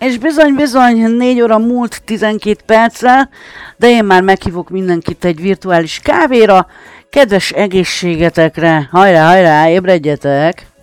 És bizony, 4 óra múlt 12 perccel, de én már meghívok mindenkit egy virtuális kávéra. Kedves egészségetekre, hajrá, ébredjetek!